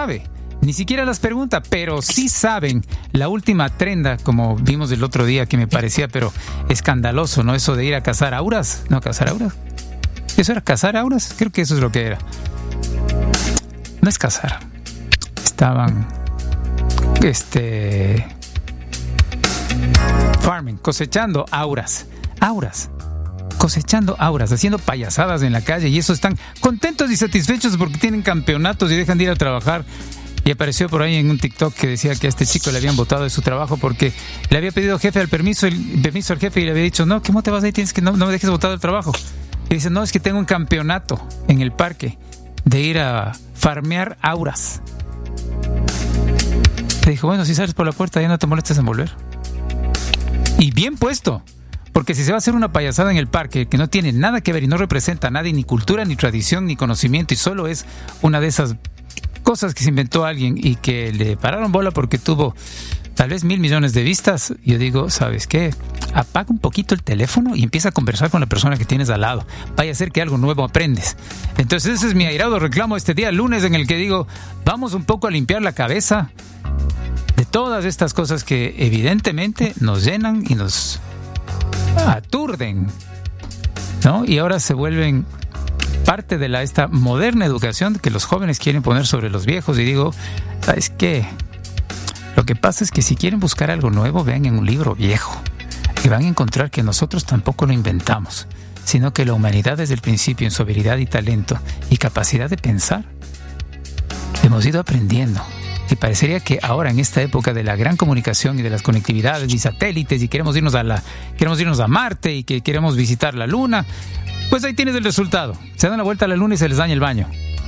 sabe. Ni siquiera las pregunta, pero sí saben la última trenda, como vimos el otro día, que me parecía, pero escandaloso, ¿no? Eso de ir a cazar auras. ¿No, cazar auras? ¿Eso era cazar auras? Creo que eso es lo que era. No es cazar. Estaban... farming, cosechando auras. Cosechando auras, haciendo payasadas en la calle, y eso están contentos y satisfechos porque tienen campeonatos y dejan de ir a trabajar. Y apareció por ahí en un TikTok que decía que a este chico le habían botado de su trabajo porque le había pedido el permiso al jefe, y le había dicho, no, ¿cómo te vas ahí? Tienes que no me dejes botado del trabajo. Y dice, no, es que tengo un campeonato en el parque de ir a farmear auras. Le dijo, bueno, si sales por la puerta ya no te molestes en volver. Y bien puesto, porque si se va a hacer una payasada en el parque que no tiene nada que ver y no representa a nadie, ni cultura, ni tradición, ni conocimiento, y solo es una de esas cosas que se inventó alguien y que le pararon bola porque tuvo tal vez 1,000 millones de vistas, yo digo, ¿sabes qué? Apaga un poquito el teléfono y empieza a conversar con la persona que tienes al lado. Vaya a ser que algo nuevo aprendes. Entonces ese es mi airado reclamo este día lunes, en el que digo, vamos un poco a limpiar la cabeza de todas estas cosas que evidentemente nos llenan y nos aturden, ¿no? Y ahora se vuelven parte de esta moderna educación que los jóvenes quieren poner sobre los viejos. Y digo, ¿sabes qué? Lo que pasa es que si quieren buscar algo nuevo, vean en un libro viejo y van a encontrar que nosotros tampoco lo inventamos, sino que la humanidad desde el principio, en su habilidad y talento y capacidad de pensar, hemos ido aprendiendo. Y parecería que ahora, en esta época de la gran comunicación y de las conectividades y satélites, y queremos irnos a Marte y que queremos visitar la Luna, pues ahí tienes el resultado. Se dan la vuelta a la Luna y se les daña el baño.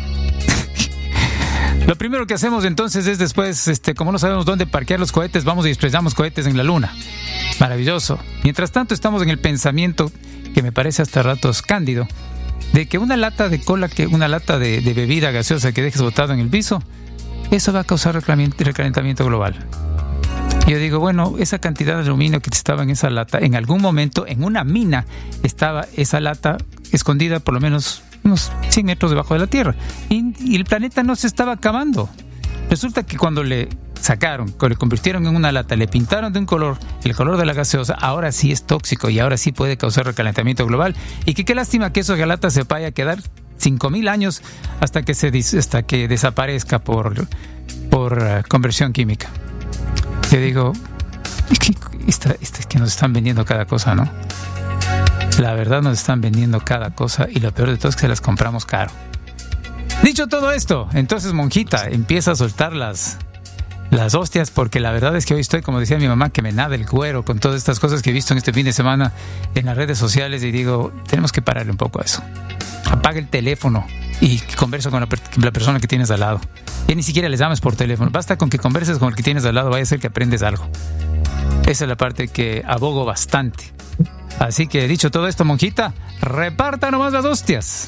Lo primero que hacemos entonces es después, como no sabemos dónde parquear los cohetes, vamos y desplegamos cohetes en la Luna. Maravilloso. Mientras tanto estamos en el pensamiento, que me parece hasta ratos cándido, de que una lata de cola, una lata de bebida gaseosa que dejes botado en el piso, eso va a causar recalentamiento global. Yo digo, bueno, esa cantidad de aluminio que estaba en esa lata, en algún momento en una mina estaba esa lata escondida por lo menos unos 100 metros debajo de la tierra, y el planeta no se estaba acabando. Resulta que cuando le convirtieron en una lata, le pintaron de un color, el color de la gaseosa, ahora sí es tóxico y ahora sí puede causar recalentamiento global. Y qué lástima que esa lata se vaya a quedar 5,000 años hasta que desaparezca por conversión química. Yo digo, es que nos están vendiendo cada cosa, ¿no? La verdad, nos están vendiendo cada cosa, y lo peor de todo es que se las compramos caro. Dicho todo esto, entonces, monjita, empieza a soltar las hostias, porque la verdad es que hoy estoy, como decía mi mamá, que me nada el cuero con todas estas cosas que he visto en este fin de semana en las redes sociales, y digo, tenemos que pararle un poco a eso. Apaga el teléfono y conversa con la persona que tienes al lado. Ya ni siquiera les llames por teléfono, basta con que converses con el que tienes al lado, vaya a ser que aprendes algo. Esa es la parte que abogo bastante. Así que, dicho todo esto, monjita, reparta nomás las hostias.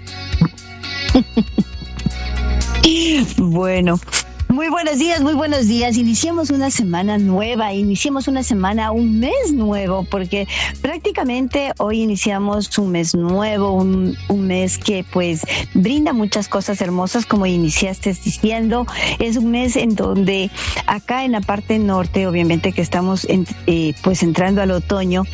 Bueno, muy buenos días. Iniciemos una semana nueva, un mes nuevo, porque prácticamente hoy iniciamos un mes nuevo, un mes que pues brinda muchas cosas hermosas, como iniciaste diciendo. Es un mes en donde acá en la parte norte, obviamente que estamos pues entrando al otoño,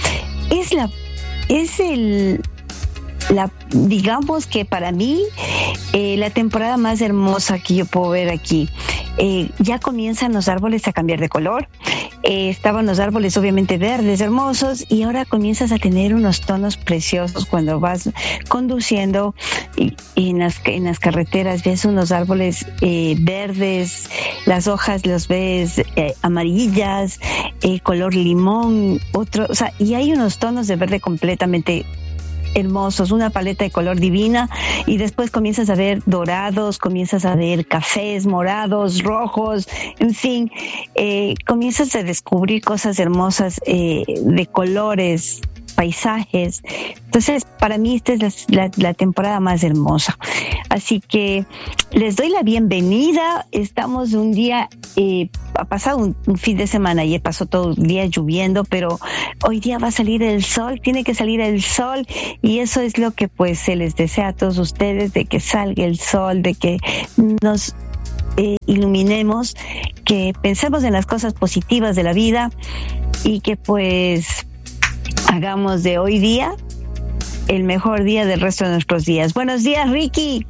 digamos que para mí la temporada más hermosa que yo puedo ver aquí. Ya comienzan los árboles a cambiar de color. Estaban los árboles obviamente verdes, hermosos, y ahora comienzas a tener unos tonos preciosos cuando vas conduciendo y en las carreteras ves unos árboles verdes, las hojas los ves amarillas, color limón, y hay unos tonos de verde completamente hermosos, una paleta de color divina, y después comienzas a ver dorados, comienzas a ver cafés, morados, rojos, en fin, comienzas a descubrir cosas hermosas de colores, paisajes. Entonces, para mí esta es la temporada más hermosa. Así que les doy la bienvenida. Estamos un día, ha pasado un fin de semana y pasó todo el día lloviendo, pero hoy día va a salir el sol, tiene que salir el sol, y eso es lo que pues se les desea a todos ustedes, de que salga el sol, de que nos iluminemos, que pensemos en las cosas positivas de la vida y que pues hagamos de hoy día el mejor día del resto de nuestros días. Buenos días, Ricky.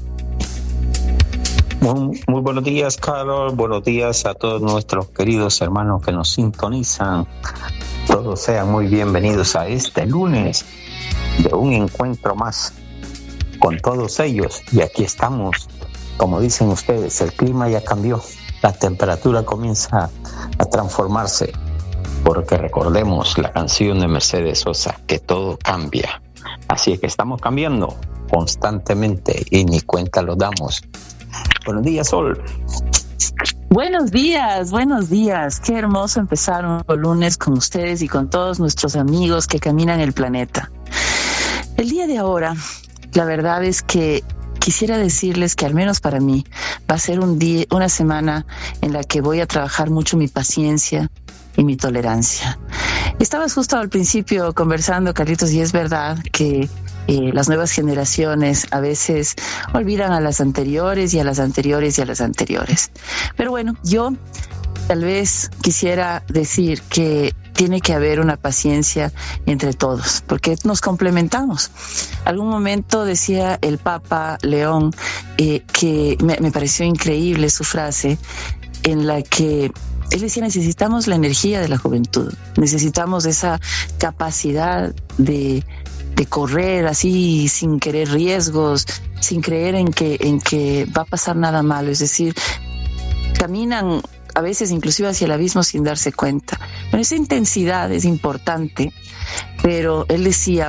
Muy buenos días, Carol. Buenos días a todos nuestros queridos hermanos que nos sintonizan. Todos sean muy bienvenidos a este lunes de un encuentro más con todos ellos. Y aquí estamos, como dicen ustedes, el clima ya cambió, la temperatura comienza a transformarse, porque recordemos la canción de Mercedes Sosa, que todo cambia. Así es que estamos cambiando constantemente y ni cuenta lo damos. Buenos días, Sol. Buenos días. Qué hermoso empezar un lunes con ustedes y con todos nuestros amigos que caminan el planeta. El día de ahora, la verdad es que quisiera decirles que al menos para mí va a ser una semana en la que voy a trabajar mucho mi paciencia y mi tolerancia. Estabas justo al principio conversando, Carlitos, y es verdad que las nuevas generaciones a veces olvidan a las anteriores y a las anteriores y a las anteriores. Pero bueno, yo tal vez quisiera decir que tiene que haber una paciencia entre todos, porque nos complementamos. Algún momento decía el Papa León, que me pareció increíble su frase, en la que él decía: necesitamos la energía de la juventud, necesitamos esa capacidad de correr así sin querer riesgos, sin creer en que va a pasar nada malo. Es decir, caminan a veces inclusive hacia el abismo sin darse cuenta. Bueno, esa intensidad es importante, pero él decía,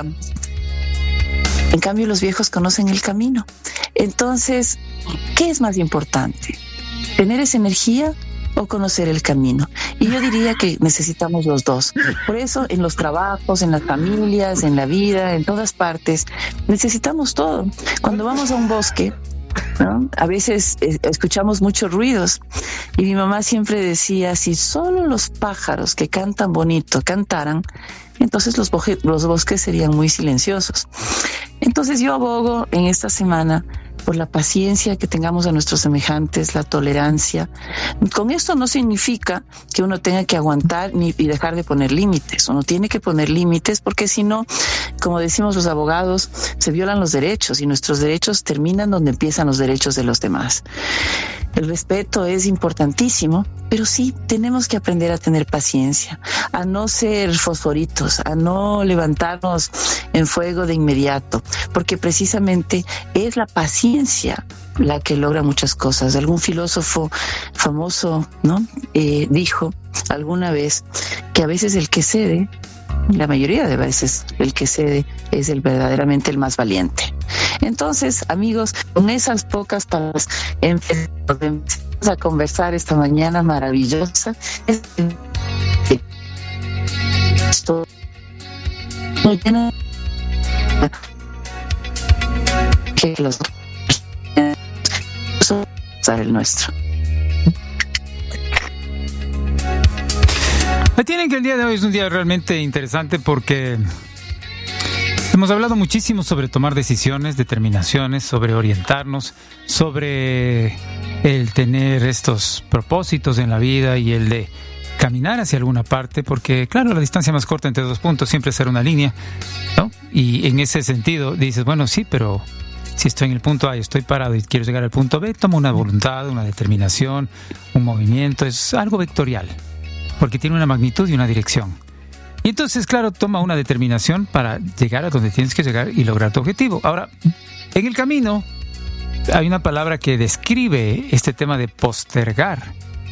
en cambio los viejos conocen el camino. Entonces, ¿qué es más importante? ¿Tener esa energía o conocer el camino? Y yo diría que necesitamos los dos. Por eso en los trabajos, en las familias, en la vida, en todas partes, necesitamos todo. Cuando vamos a un bosque, ¿no?, a veces escuchamos muchos ruidos, y mi mamá siempre decía: si solo los pájaros que cantan bonito cantaran, entonces los bosques serían muy silenciosos. Entonces yo abogo en esta semana por la paciencia que tengamos a nuestros semejantes, la tolerancia. Con esto no significa que uno tenga que aguantar y dejar de poner límites. Uno tiene que poner límites, porque si no, como decimos los abogados, se violan los derechos, y nuestros derechos terminan donde empiezan los derechos de los demás. El respeto es importantísimo, pero sí tenemos que aprender a tener paciencia, a no ser fosforitos, a no levantarnos en fuego de inmediato, porque precisamente es la paciencia la que logra muchas cosas. Algún filósofo famoso, ¿no?, dijo alguna vez que a veces el que cede, la mayoría de veces el que cede, es verdaderamente el más valiente. Entonces, amigos, con esas pocas palabras empezamos a conversar esta mañana maravillosa. Esto muy lleno que los el nuestro. Me tienen que el día de hoy es un día realmente interesante, porque hemos hablado muchísimo sobre tomar decisiones, determinaciones, sobre orientarnos, sobre el tener estos propósitos en la vida y el de caminar hacia alguna parte, porque claro, la distancia más corta entre dos puntos siempre será una línea, ¿no? Y en ese sentido dices, bueno, sí, pero si estoy en el punto A y estoy parado y quiero llegar al punto B, tomo una voluntad, una determinación, un movimiento, es algo vectorial, porque tiene una magnitud y una dirección. Y entonces, claro, toma una determinación para llegar a donde tienes que llegar y lograr tu objetivo. Ahora, en el camino hay una palabra que describe este tema de postergar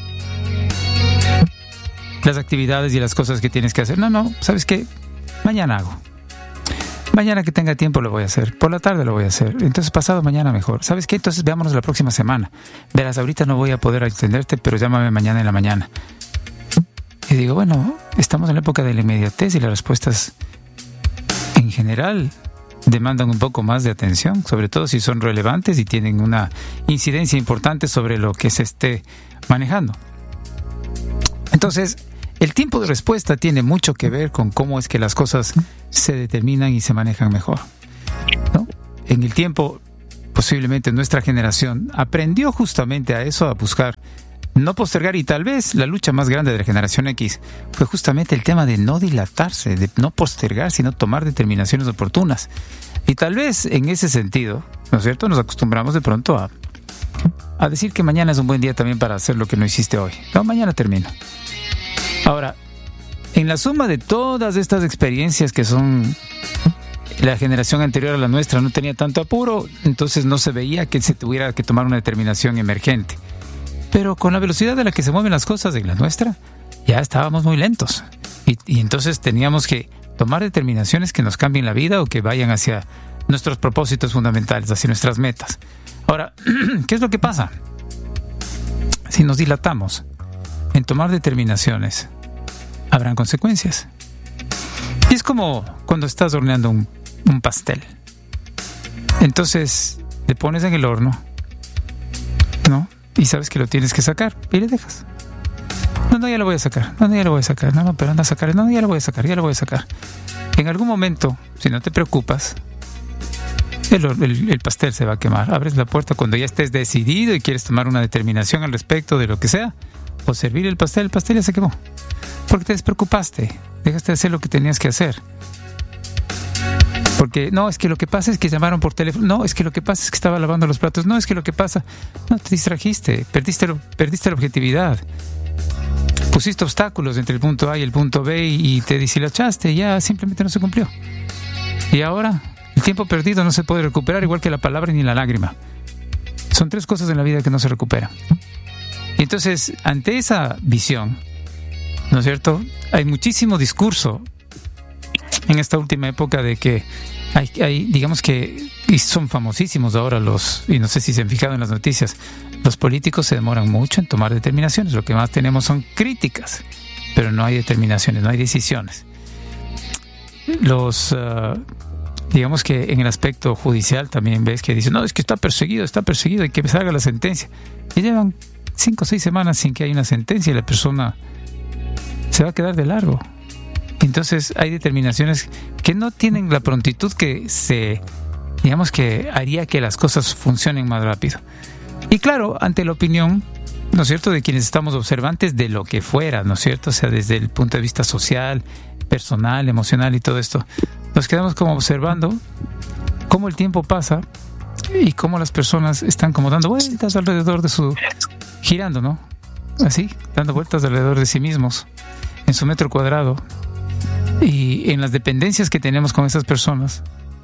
las actividades y las cosas que tienes que hacer. No, ¿sabes qué? Mañana hago. Mañana que tenga tiempo lo voy a hacer. Por la tarde lo voy a hacer. Entonces pasado mañana mejor. ¿Sabes qué? Entonces veámonos la próxima semana. Verás, ahorita no voy a poder atenderte, pero llámame mañana en la mañana. Y digo, bueno, estamos en la época de la inmediatez y las respuestas en general demandan un poco más de atención, sobre todo si son relevantes y tienen una incidencia importante sobre lo que se esté manejando. Entonces, el tiempo de respuesta tiene mucho que ver con cómo es que las cosas se determinan y se manejan mejor, ¿no? En el tiempo posiblemente nuestra generación aprendió justamente a eso, a buscar no postergar, y tal vez la lucha más grande de la generación X fue justamente el tema de no dilatarse, de no postergar, sino tomar determinaciones oportunas. Y tal vez en ese sentido, ¿no es cierto?, nos acostumbramos de pronto a decir que mañana es un buen día también para hacer lo que no hiciste hoy. No, mañana termino. Ahora, en la suma de todas estas experiencias que son la generación anterior a la nuestra no tenía tanto apuro, entonces no se veía que se tuviera que tomar una determinación emergente. Pero con la velocidad a la que se mueven las cosas en la nuestra, ya estábamos muy lentos. Y entonces teníamos que tomar determinaciones que nos cambien la vida o que vayan hacia nuestros propósitos fundamentales, hacia nuestras metas. Ahora, ¿qué es lo que pasa? Si nos dilatamos en tomar determinaciones, habrán consecuencias. Y es como cuando estás horneando un pastel. Entonces, le pones en el horno, ¿no? Y sabes que lo tienes que sacar y le dejas. No, ya lo voy a sacar. No, ya lo voy a sacar. No, pero anda a sacar. No, ya lo voy a sacar. En algún momento, si no te preocupas, el pastel se va a quemar. Abres la puerta cuando ya estés decidido y quieres tomar una determinación al respecto de lo que sea, o servir el pastel ya se quemó. Porque te despreocupaste. Dejaste de hacer lo que tenías que hacer. Porque, no, es que lo que pasa es que llamaron por teléfono. No, es que lo que pasa es que estaba lavando los platos. No, es que lo que pasa... No, te distrajiste. Perdiste la objetividad. Pusiste obstáculos entre el punto A y el punto B y te deshilachaste. Ya simplemente no se cumplió. Y ahora, el tiempo perdido no se puede recuperar, igual que la palabra ni la lágrima. Son 3 cosas en la vida que no se recuperan. Y entonces, ante esa visión, ¿no es cierto?, hay muchísimo discurso en esta última época de que hay digamos que, y son famosísimos ahora y no sé si se han fijado en las noticias, los políticos se demoran mucho en tomar determinaciones. Lo que más tenemos son críticas, pero no hay determinaciones, no hay decisiones. Digamos que en el aspecto judicial también ves que dicen, no, es que está perseguido y que salga la sentencia. Y llevan 5 o 6 semanas sin que haya una sentencia y la persona se va a quedar de largo. Entonces hay determinaciones que no tienen la prontitud que digamos que haría que las cosas funcionen más rápido. Y claro, ante la opinión, ¿no es cierto?, de quienes estamos observantes de lo que fuera, ¿no es cierto?, o sea, desde el punto de vista social, personal, emocional y todo esto, nos quedamos como observando cómo el tiempo pasa y cómo las personas están como dando vueltas alrededor girando, ¿no? Así, dando vueltas alrededor de sí mismos, en su metro cuadrado. Y en las dependencias que tenemos con esas personas,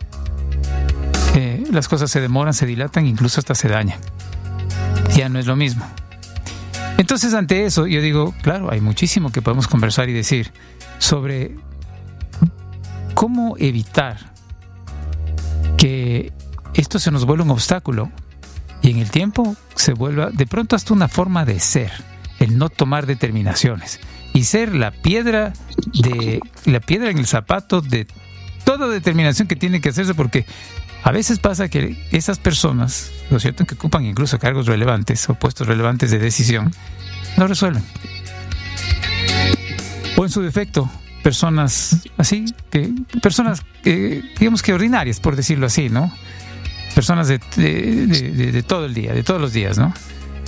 las cosas se demoran, se dilatan, incluso hasta se dañan. Ya no es lo mismo. Entonces, ante eso, yo digo, claro, hay muchísimo que podemos conversar y decir sobre cómo evitar que esto se nos vuelva un obstáculo y en el tiempo se vuelva de pronto hasta una forma de ser, el no tomar determinaciones y ser la piedra en el zapato de toda determinación que tiene que hacerse, porque a veces pasa que esas personas, ¿no es cierto?, que ocupan incluso cargos relevantes o puestos relevantes de decisión, no resuelven. O en su defecto, personas digamos que ordinarias, por decirlo así, ¿no? Personas de todo el día, de todos los días, ¿no?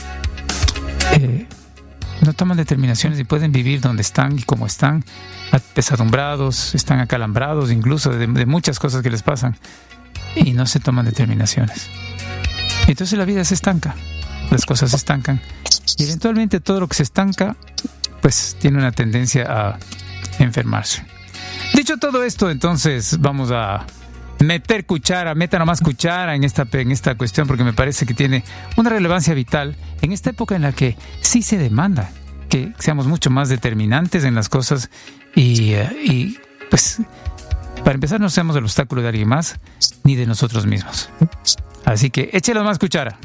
No toman determinaciones y pueden vivir donde están y como están, apesadumbrados, están acalambrados incluso de muchas cosas que les pasan, y no se toman determinaciones. Entonces la vida se estanca, las cosas se estancan, y eventualmente todo lo que se estanca pues tiene una tendencia a enfermarse. Dicho todo esto, entonces vamos a meter cuchara, meta nomás cuchara en esta cuestión, porque me parece que tiene una relevancia vital en esta época en la que sí se demanda que seamos mucho más determinantes en las cosas y pues para empezar no seamos el obstáculo de alguien más ni de nosotros mismos. Así que échale más cuchara.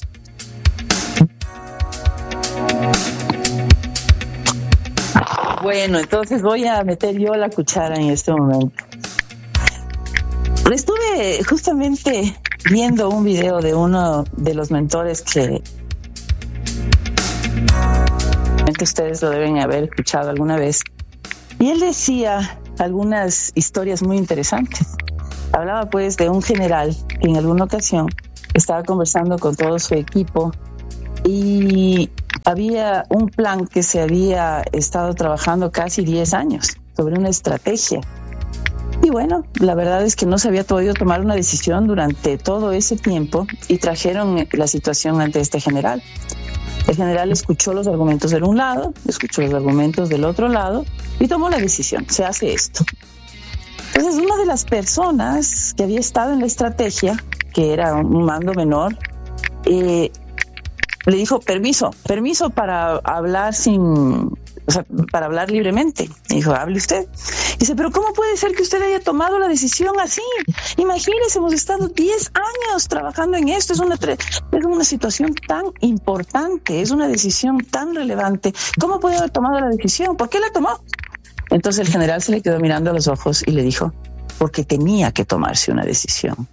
Bueno, entonces voy a meter yo la cuchara en este momento. Estuve justamente viendo un video de uno de los mentores que ustedes lo deben haber escuchado alguna vez. Y él decía algunas historias muy interesantes. Hablaba pues de un general que en alguna ocasión estaba conversando con todo su equipo y había un plan que se había estado trabajando casi 10 años sobre una estrategia. Y bueno, la verdad es que no se había podido tomar una decisión durante todo ese tiempo y trajeron la situación ante este general. El general escuchó los argumentos de un lado, escuchó los argumentos del otro lado y tomó la decisión, se hace esto. Entonces, una de las personas que había estado en la estrategia, que era un mando menor, le dijo permiso para hablar para hablar libremente. Le dijo, hable usted. Dice, pero ¿cómo puede ser que usted haya tomado la decisión así? Imagínese, hemos estado 10 años trabajando en esto. Es una situación tan importante, es una decisión tan relevante. ¿Cómo puede haber tomado la decisión? ¿Por qué la tomó? Entonces el general se le quedó mirando a los ojos y le dijo, porque tenía que tomarse una decisión.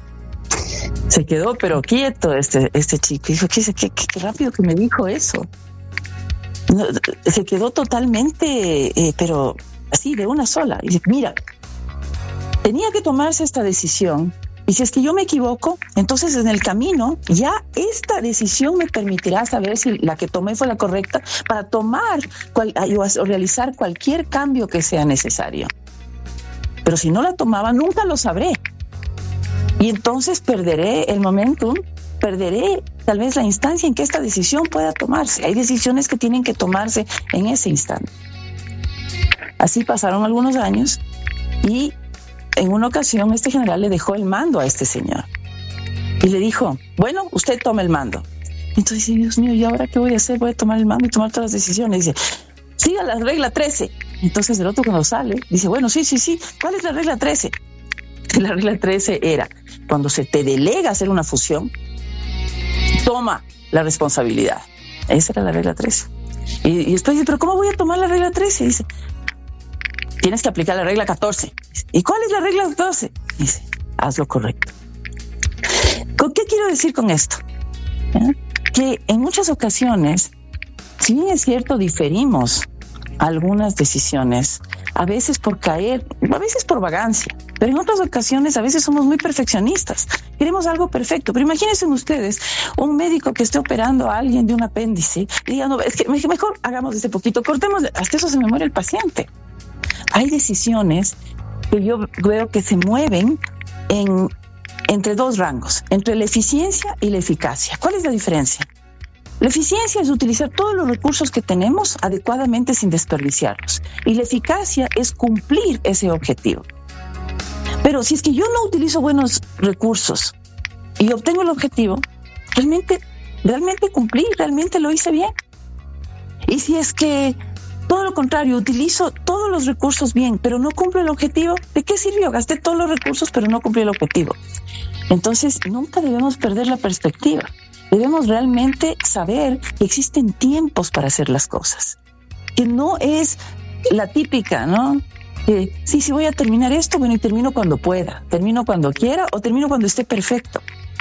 Se quedó pero quieto este chico. Dijo, qué rápido que me dijo eso. No, se quedó totalmente, pero así, de una sola. Y dice, mira, tenía que tomarse esta decisión. Y si es que yo me equivoco, entonces en el camino ya esta decisión me permitirá saber si la que tomé fue la correcta para tomar o realizar cualquier cambio que sea necesario. Pero si no la tomaba, nunca lo sabré. Y entonces perderé el momentum, perderé tal vez la instancia en que esta decisión pueda tomarse. Hay decisiones que tienen que tomarse en ese instante. Así pasaron algunos años y en una ocasión este general le dejó el mando a este señor y le dijo, bueno, usted toma el mando. Entonces dice, Dios mío, ¿y ahora qué voy a hacer? Voy a tomar el mando y tomar todas las decisiones. Dice, siga la regla 13. Entonces el otro cuando sale dice, bueno, sí, ¿cuál es la regla 13? La regla 13 era, cuando se te delega hacer una fusión, toma la responsabilidad. Esa era la regla 13. Y después dice, ¿pero cómo voy a tomar la regla 13? Dice, tienes que aplicar la regla 14. ¿Y cuál es la regla 14? Dice, haz lo correcto. ¿Qué quiero decir con esto? Que en muchas ocasiones, si bien es cierto, diferimos algunas decisiones, a veces por caer, a veces por vagancia, pero en otras ocasiones a veces somos muy perfeccionistas, queremos algo perfecto. Pero imagínense ustedes un médico que esté operando a alguien de un apéndice y diga, no, es que mejor hagamos este poquito, cortemos, hasta eso se me muere el paciente. Hay decisiones que yo veo que se mueven entre dos rangos, entre la eficiencia y la eficacia. ¿Cuál es la diferencia? La eficiencia es utilizar todos los recursos que tenemos adecuadamente sin desperdiciarlos. Y la eficacia es cumplir ese objetivo. Pero si es que yo no utilizo buenos recursos y obtengo el objetivo, realmente cumplí, realmente lo hice bien. Y si es que todo lo contrario, utilizo todos los recursos bien, pero no cumplo el objetivo, ¿de qué sirvió? Gasté todos los recursos, pero no cumplí el objetivo. Entonces, nunca debemos perder la perspectiva. Debemos realmente saber que existen tiempos para hacer las cosas. Que no es la típica, ¿no? Que sí, voy a terminar esto, bueno, y termino cuando pueda, termino cuando quiera o termino cuando esté perfecto.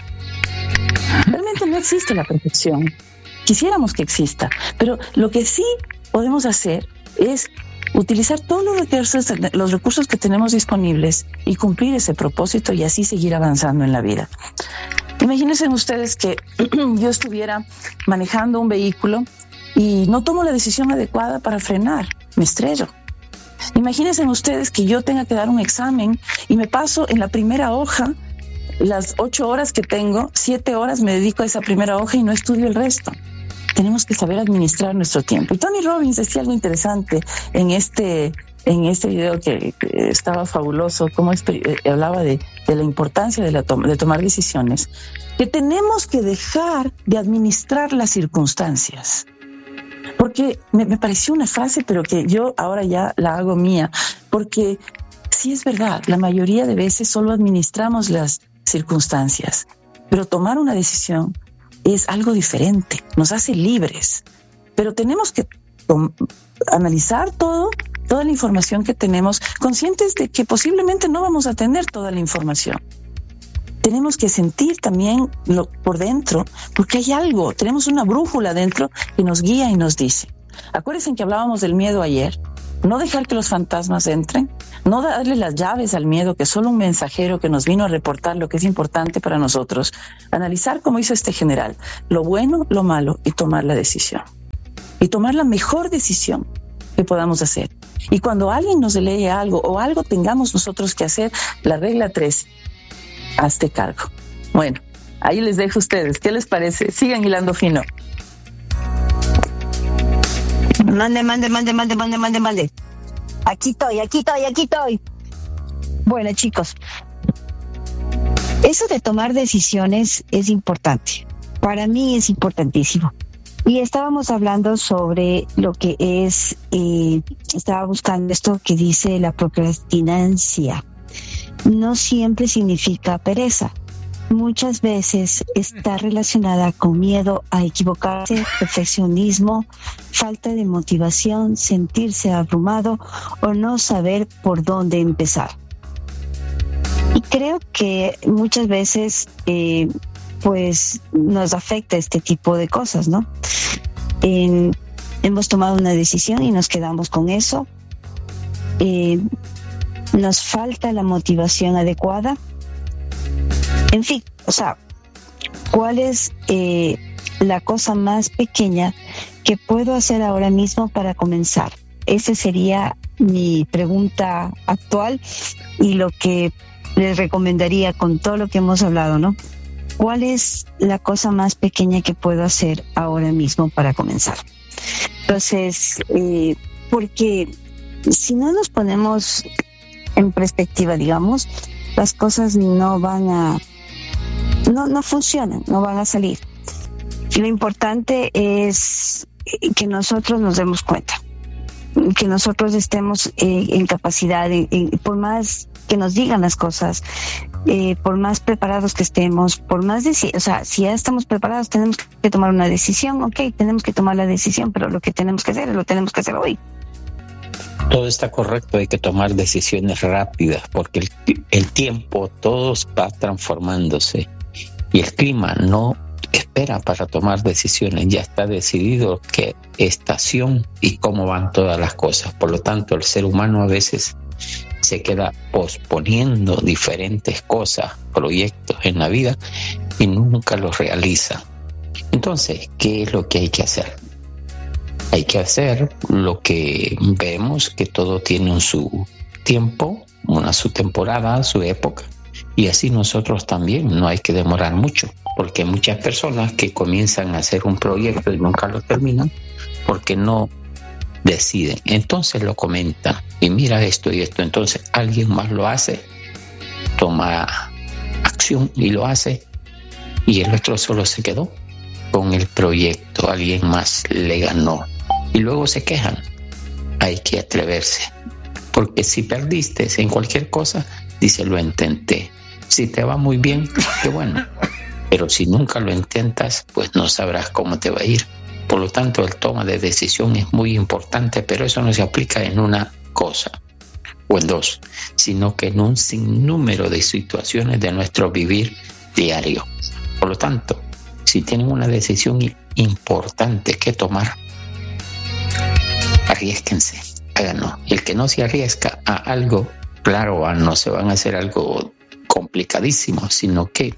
Realmente no existe la perfección. Quisiéramos que exista, pero lo que sí podemos hacer es utilizar todos los recursos que tenemos disponibles y cumplir ese propósito y así seguir avanzando en la vida. Imagínense ustedes que yo estuviera manejando un vehículo y no tomo la decisión adecuada para frenar, me estrello. Imagínense ustedes que yo tenga que dar un examen y me paso en la primera hoja, las 8 horas que tengo, 7 horas me dedico a esa primera hoja y no estudio el resto. Tenemos que saber administrar nuestro tiempo. Y Tony Robbins decía algo interesante en este video que estaba fabuloso, cómo hablaba de la importancia de tomar decisiones, que tenemos que dejar de administrar las circunstancias. Porque me pareció una frase, pero que yo ahora ya la hago mía, porque sí es verdad, la mayoría de veces solo administramos las circunstancias, pero tomar una decisión es algo diferente, nos hace libres, pero tenemos que analizar toda la información que tenemos, conscientes de que posiblemente no vamos a tener toda la información. Tenemos que sentir también por dentro, porque hay algo, tenemos una brújula dentro que nos guía y nos dice. Acuérdense que hablábamos del miedo ayer. no dejar que los fantasmas entren, no darle las llaves al miedo, que es solo un mensajero que nos vino a reportar lo que es importante para nosotros. Analizar, como hizo este general, lo bueno, lo malo, y tomar la decisión. Y tomar la mejor decisión que podamos hacer. Y cuando alguien nos lee algo o algo tengamos nosotros que hacer, la regla 3, hazte cargo. Bueno, ahí les dejo a ustedes. ¿Qué les parece? Sigan hilando fino. Mande. Aquí estoy. Bueno, chicos, eso de tomar decisiones es importante. Para mí es importantísimo. Y estábamos hablando sobre lo que es, estaba buscando esto que dice la procrastinancia. No siempre significa pereza. Muchas veces está relacionada con miedo a equivocarse, perfeccionismo, falta de motivación, sentirse abrumado o no saber por dónde empezar. Y creo que muchas veces pues nos afecta este tipo de cosas, ¿no? Hemos tomado una decisión y nos quedamos con eso. Nos falta la motivación adecuada. En fin, o sea, ¿cuál es la cosa más pequeña que puedo hacer ahora mismo para comenzar? Esa sería mi pregunta actual y lo que les recomendaría con todo lo que hemos hablado, ¿no? ¿Cuál es la cosa más pequeña que puedo hacer ahora mismo para comenzar? Entonces, porque si no nos ponemos en perspectiva, digamos, las cosas no funcionan, no van a salir. Y lo importante es que nosotros nos demos cuenta, que nosotros estemos en capacidad, por más que nos digan las cosas, por más preparados que estemos, por más si ya estamos preparados, tenemos que tomar una decisión. Ok, tenemos que tomar la decisión, pero lo que tenemos que hacer, lo tenemos que hacer hoy. Todo está correcto, hay que tomar decisiones rápidas porque el tiempo todo va transformándose y el clima no espera para tomar decisiones, ya está decidido qué estación y cómo van todas las cosas. Por lo tanto, el ser humano a veces se queda posponiendo diferentes cosas, proyectos en la vida y nunca los realiza. Entonces, ¿qué es lo que hay que hacer? Hay que hacer lo que vemos, que todo tiene su tiempo, su temporada, su época. Y así nosotros también, no hay que demorar mucho, porque hay muchas personas que comienzan a hacer un proyecto y nunca lo terminan porque no deciden. Entonces lo comentan y mira esto y esto. Entonces alguien más lo hace, toma acción y lo hace, y el otro solo se quedó con el proyecto, alguien más le ganó. Y luego se quejan. Hay que atreverse, porque si perdiste en cualquier cosa, dice lo intenté. Si te va muy bien, qué bueno, pero si nunca lo intentas, pues no sabrás cómo te va a ir. Por lo tanto, el toma de decisión es muy importante, pero eso no se aplica en una cosa o en dos, sino que en un sinnúmero de situaciones de nuestro vivir diario. Por lo tanto, si tienen una decisión importante que tomar, arriésquense, háganlo. El que no se arriesga a algo, claro, no se van a hacer algo complicadísimo, sino que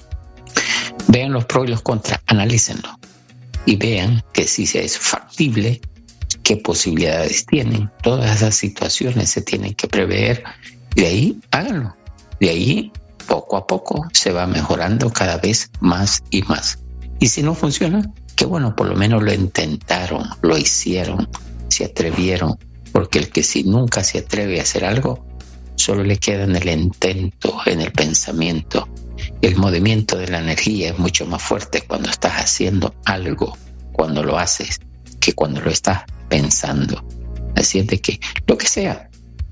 vean los pros y los contras, analícenlo y vean que si es factible, qué posibilidades tienen. Todas esas situaciones se tienen que prever, de ahí háganlo. De ahí, poco a poco, se va mejorando cada vez más y más. Y si no funciona, qué bueno, por lo menos lo intentaron, lo hicieron, se atrevieron, porque el que si nunca se atreve a hacer algo, solo le queda en el intento, en el pensamiento. El movimiento de la energía es mucho más fuerte cuando estás haciendo algo, cuando lo haces, que cuando lo estás pensando. Así es de que, lo que sea,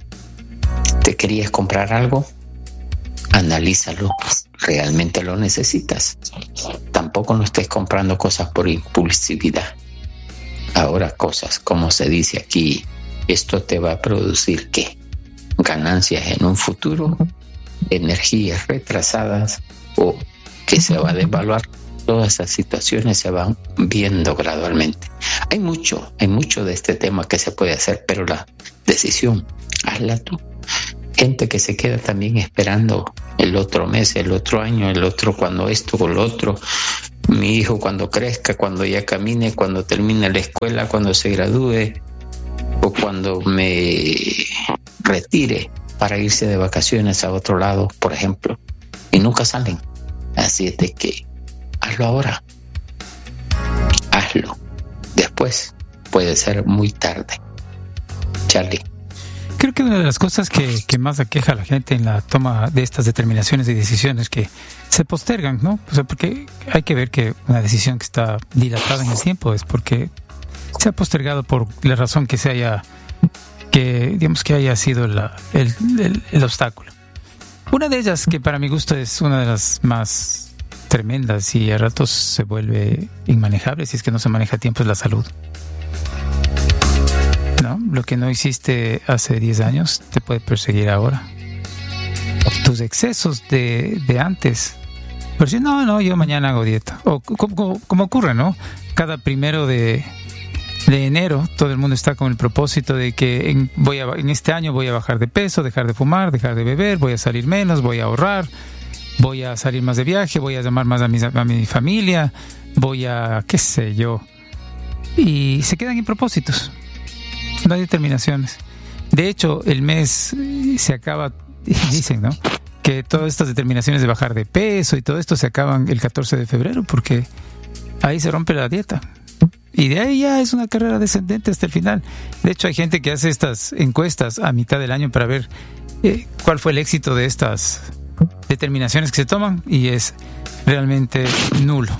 te querías comprar algo, analízalo, ¿realmente lo necesitas? Tampoco no estés comprando cosas por impulsividad. Ahora cosas, como se dice aquí, esto te va a producir ¿qué? Ganancias en un futuro, energías retrasadas o que se va a devaluar todas esas situaciones se van viendo gradualmente. Hay mucho de este tema que se puede hacer, pero la decisión, hazla tú. Gente que se queda también esperando el otro mes, el otro año, el otro cuando esto o lo otro. Mi hijo cuando crezca, cuando ya camine, cuando termine la escuela, cuando se gradúe o cuando me retire para irse de vacaciones a otro lado, por ejemplo. Y nunca salen. Así es de que hazlo ahora. Hazlo. Después puede ser muy tarde. Charlie. Creo que una de las cosas que más aqueja a la gente en la toma de estas determinaciones y decisiones que se postergan, ¿no? O sea, porque hay que ver que una decisión que está dilatada en el tiempo es porque se ha postergado por la razón que se haya, que digamos que haya sido el obstáculo. Una de ellas, que para mi gusto es una de las más tremendas y a ratos se vuelve inmanejable si es que no se maneja a tiempo, es la salud. ¿No? Lo que no hiciste hace 10 años te puede perseguir ahora. Tus excesos de antes. Por si no, yo mañana hago dieta. O como ocurre, ¿no? Cada 1 de enero todo el mundo está con el propósito de que en este año voy a bajar de peso, dejar de fumar, dejar de beber, voy a salir menos, voy a ahorrar, voy a salir más de viaje, voy a llamar más a mi familia, voy a qué sé yo. Y se quedan en propósitos. No hay determinaciones. De hecho, el mes se acaba, dicen, ¿no? Que todas estas determinaciones de bajar de peso y todo esto se acaban el 14 de febrero porque ahí se rompe la dieta. Y de ahí ya es una carrera descendente hasta el final. De hecho, hay gente que hace estas encuestas a mitad del año para ver cuál fue el éxito de estas determinaciones que se toman y es realmente nulo.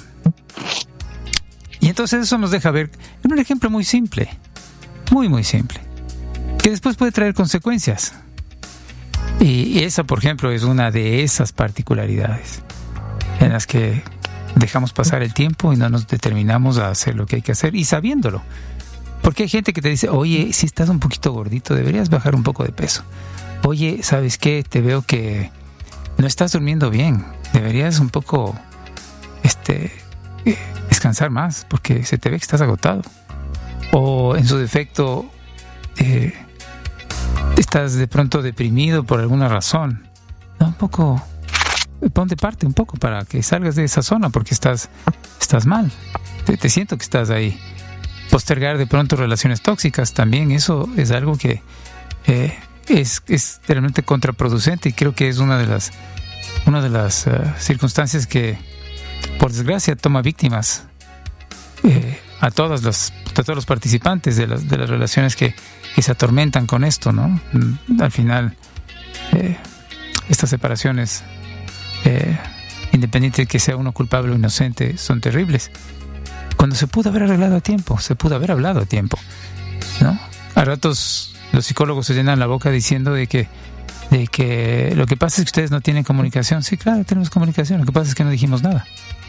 Y entonces eso nos deja ver un ejemplo muy simple. Muy simple, que después puede traer consecuencias. Y esa, por ejemplo, es una de esas particularidades en las que dejamos pasar el tiempo y no nos determinamos a hacer lo que hay que hacer y sabiéndolo. Porque hay gente que te dice, oye, si estás un poquito gordito, deberías bajar un poco de peso. Oye, ¿sabes qué? Te veo que no estás durmiendo bien. Deberías un poco descansar más porque se te ve que estás agotado. O en su defecto estás de pronto deprimido por alguna razón. Da un poco, ponte parte un poco para que salgas de esa zona porque estás mal. Te siento que estás ahí. Postergar de pronto relaciones tóxicas también, eso es algo que es realmente contraproducente y creo que es una de las circunstancias que por desgracia toma víctimas a todos los participantes de las relaciones que se atormentan con esto, ¿no? Al final estas separaciones independiente de que sea uno culpable o inocente son terribles cuando se pudo haber arreglado a tiempo, se pudo haber hablado a tiempo, ¿no? A ratos los psicólogos se llenan la boca diciendo de que lo que pasa es que ustedes no tienen comunicación. Sí, claro, tenemos comunicación, lo que pasa es que no dijimos nada.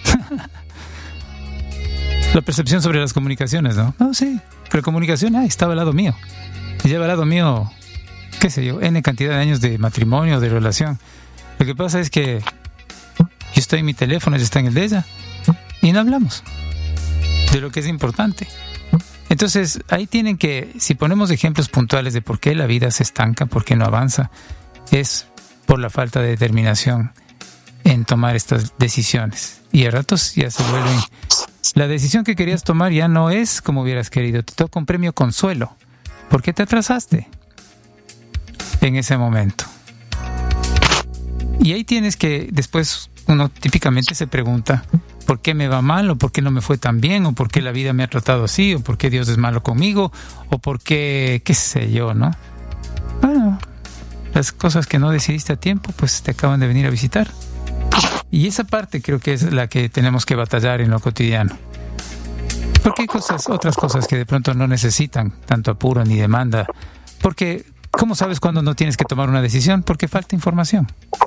La percepción sobre las comunicaciones, ¿no? No, sí, pero comunicación, estaba al lado mío. Y lleva al lado mío, qué sé yo, N cantidad de años de matrimonio, de relación. Lo que pasa es que yo estoy en mi teléfono, ella está en el de ella, y no hablamos de lo que es importante. Entonces, ahí tienen que, si ponemos ejemplos puntuales de por qué la vida se estanca, por qué no avanza, es por la falta de determinación en tomar estas decisiones. Y a ratos ya se vuelven... La decisión que querías tomar ya no es como hubieras querido. Te toca un premio consuelo. ¿Por qué te atrasaste en ese momento? Y ahí tienes que, después uno típicamente se pregunta, ¿por qué me va mal? ¿O por qué no me fue tan bien? ¿O por qué la vida me ha tratado así? ¿O por qué Dios es malo conmigo? ¿O por qué, qué sé yo, no? Bueno, las cosas que no decidiste a tiempo, pues te acaban de venir a visitar. Y esa parte creo que es la que tenemos que batallar en lo cotidiano. Porque hay otras cosas que de pronto no necesitan tanto apuro ni demanda. Porque, ¿cómo sabes cuándo no tienes que tomar una decisión? Porque falta información.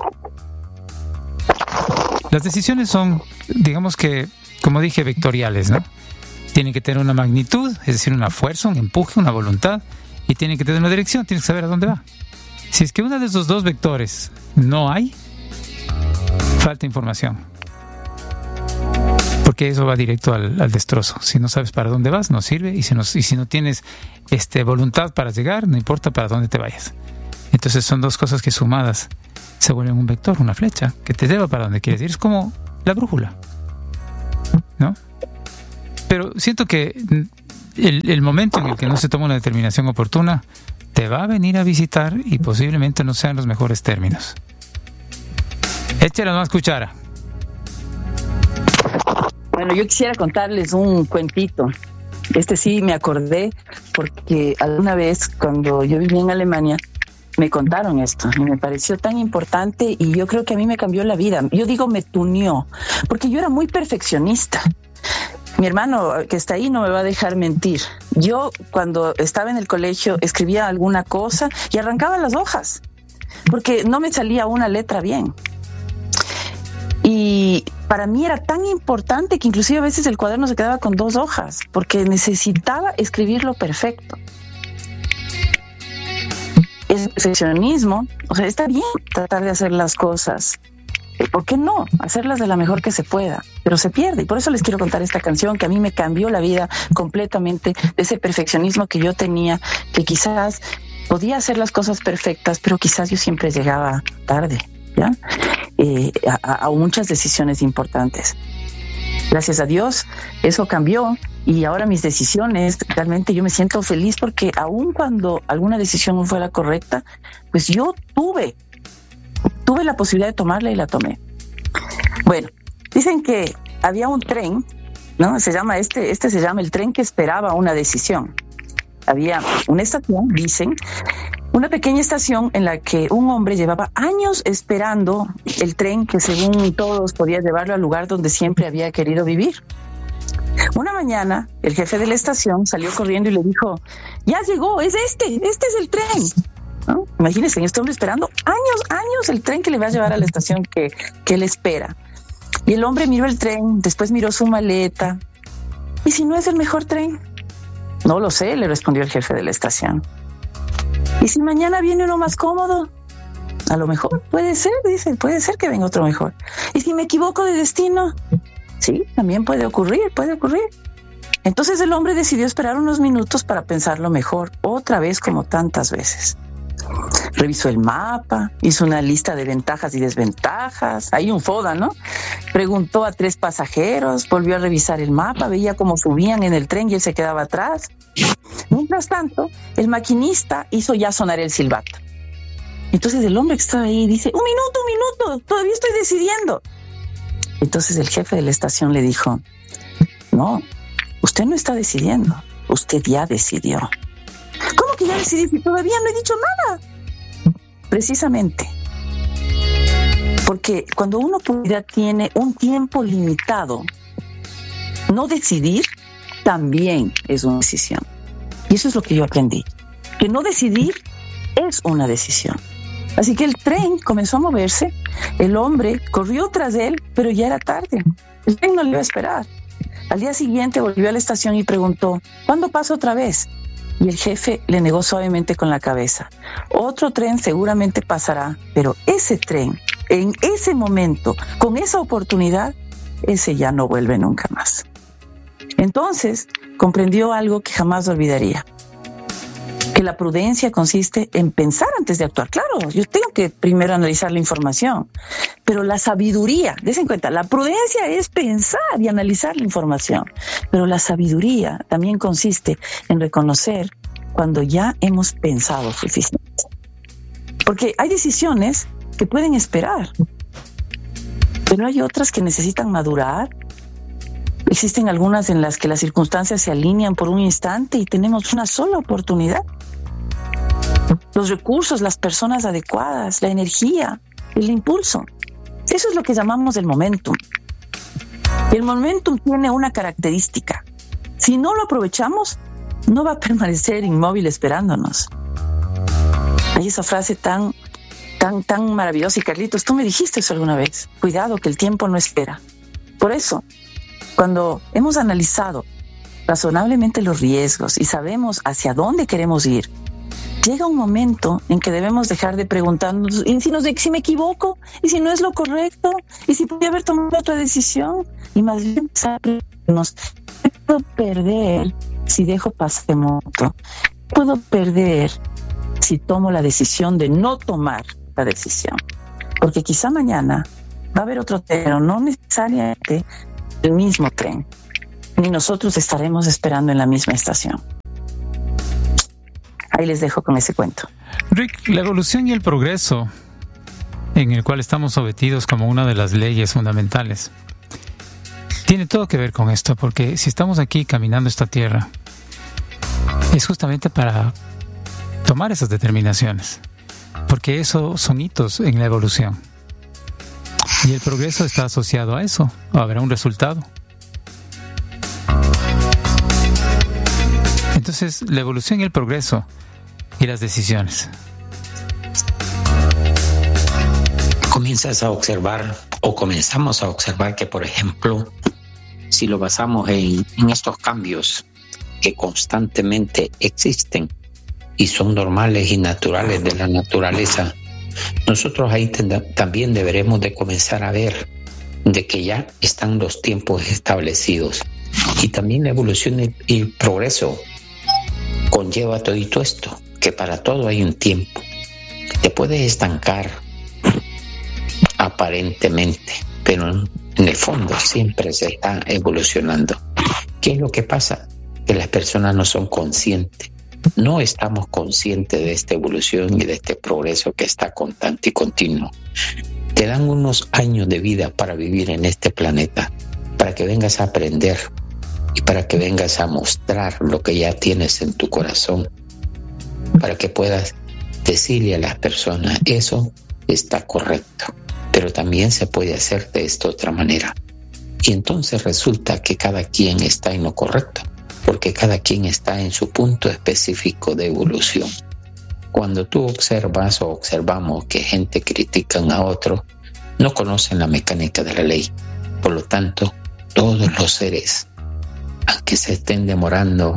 Las decisiones son, digamos que, como dije, vectoriales, ¿no? Tienen que tener una magnitud, es decir, una fuerza, un empuje, una voluntad, y tienen que tener una dirección, tienes que saber a dónde va. Si es que uno de esos dos vectores no hay, falta información. porque eso va directo al destrozo. Si no sabes para dónde vas, no sirve, y si no tienes voluntad para llegar, no importa para dónde te vayas. Entonces son dos cosas que sumadas se vuelven un vector, una flecha, que te lleva para donde quieres ir. Es como la brújula, ¿no? Pero siento que el momento en el que no se toma una determinación oportuna te va a venir a visitar y posiblemente no sean los mejores términos. Échale más cuchara. Bueno, yo quisiera contarles un cuentito. Sí me acordé porque alguna vez cuando yo vivía en Alemania me contaron esto y me pareció tan importante, y yo creo que a mí me cambió la vida. Yo digo me tuneó, porque yo era muy perfeccionista. Mi hermano que está ahí no me va a dejar mentir. Yo cuando estaba en el colegio escribía alguna cosa y arrancaba las hojas porque no me salía una letra bien. Y para mí era tan importante que inclusive a veces el cuaderno se quedaba con 2 hojas porque necesitaba escribirlo perfecto. El perfeccionismo, o sea, está bien tratar de hacer las cosas. ¿Por qué no? Hacerlas de la mejor que se pueda, pero se pierde. Y por eso les quiero contar esta canción que a mí me cambió la vida completamente, de ese perfeccionismo que yo tenía, que quizás podía hacer las cosas perfectas, pero quizás yo siempre llegaba tarde, ¿ya? A muchas decisiones importantes. Gracias a Dios, eso cambió, y ahora mis decisiones, realmente yo me siento feliz porque aun cuando alguna decisión no fue la correcta, pues yo tuve la posibilidad de tomarla y la tomé. Bueno, dicen que había un tren, ¿no? Se llama se llama el tren que esperaba una decisión. Había una estación, dicen, una pequeña estación en la que un hombre llevaba años esperando el tren que según todos podía llevarlo al lugar donde siempre había querido vivir. Una mañana, el jefe de la estación salió corriendo y le dijo: ya llegó, es este es el tren, ¿no? Imagínense, este hombre esperando años el tren que le va a llevar a la estación que él espera. Y el hombre miró el tren, después miró su maleta. ¿Y si no es el mejor tren? No lo sé, le respondió el jefe de la estación. ¿Y si mañana viene uno más cómodo? A lo mejor, puede ser, dice, puede ser que venga otro mejor. ¿Y si me equivoco de destino? Sí, también puede ocurrir. Entonces el hombre decidió esperar unos minutos para pensarlo mejor, otra vez como tantas veces. Revisó el mapa, hizo una lista de ventajas y desventajas, ahí un FODA, ¿no? Preguntó a 3 pasajeros, volvió a revisar el mapa, veía cómo subían en el tren y él se quedaba atrás. Mientras tanto, el maquinista hizo ya sonar el silbato. Entonces el hombre que estaba ahí dice: un minuto, todavía estoy decidiendo. Entonces el jefe de la estación le dijo: no, usted no está decidiendo, usted ya decidió. ¿Cómo que ya decidí si todavía no he dicho nada? Precisamente porque cuando una oportunidad tiene un tiempo limitado, no decidir también es una decisión. Y eso es lo que yo aprendí, que no decidir es una decisión. Así que el tren comenzó a moverse, el hombre corrió tras él, pero ya era tarde. El tren no le iba a esperar. Al día siguiente volvió a la estación y preguntó: ¿cuándo pasa otra vez? Y el jefe le negó suavemente con la cabeza: otro tren seguramente pasará, pero ese tren, en ese momento, con esa oportunidad, ese ya no vuelve nunca más. Entonces comprendió algo que jamás olvidaría: que la prudencia consiste en pensar antes de actuar. Claro, yo tengo que primero analizar la información, pero la sabiduría, dense cuenta, la prudencia es pensar y analizar la información, pero la sabiduría también consiste en reconocer cuando ya hemos pensado suficiente. Porque hay decisiones que pueden esperar, pero hay otras que necesitan madurar. Existen algunas en las que las circunstancias se alinean por un instante y tenemos una sola oportunidad. Los recursos, las personas adecuadas, la energía, el impulso. Eso es lo que llamamos el momentum. El momentum tiene una característica: si no lo aprovechamos, no va a permanecer inmóvil esperándonos. Hay esa frase tan maravillosa, y Carlitos, tú me dijiste eso alguna vez: cuidado, que el tiempo no espera. Por eso, cuando hemos analizado razonablemente los riesgos y sabemos hacia dónde queremos ir, llega un momento en que debemos dejar de preguntarnos, ¿y si me equivoco? ¿Y si no es lo correcto? ¿Y si podría haber tomado otra decisión? Y más bien empezar a preguntarnos, ¿qué puedo perder si dejo pasar de moto? ¿Qué puedo perder si tomo la decisión de no tomar la decisión? Porque quizá mañana va a haber otro tren, pero no necesariamente el mismo tren, ni nosotros estaremos esperando en la misma estación. Ahí les dejo con ese cuento. Rick, la evolución y el progreso en el cual estamos sometidos como una de las leyes fundamentales tiene todo que ver con esto, porque si estamos aquí caminando esta tierra es justamente para tomar esas determinaciones, porque eso son hitos en la evolución y el progreso está asociado a eso, habrá un resultado. Entonces, la evolución y el progreso y las decisiones. Comienzas a observar o comenzamos a observar que, por ejemplo, si lo basamos en estos cambios que constantemente existen y son normales y naturales de la naturaleza, nosotros ahí también deberemos de comenzar a ver de que ya están los tiempos establecidos y también la evolución y el progreso conlleva todo esto, que para todo hay un tiempo. Te puedes estancar aparentemente, pero en el fondo siempre se está evolucionando. ¿Qué es lo que pasa? Que las personas no son conscientes, no estamos conscientes de esta evolución y de este progreso que está constante y continuo. Te dan unos años de vida para vivir en este planeta, para que vengas a aprender y para que vengas a mostrar lo que ya tienes en tu corazón, para que puedas decirle a las personas, eso está correcto, pero también se puede hacer de esta otra manera. Y entonces resulta que cada quien está en lo correcto, porque cada quien está en su punto específico de evolución. Cuando tú observas o observamos que gente critica a otro, no conocen la mecánica de la ley. Por lo tanto, todos los seres, aunque se estén demorando,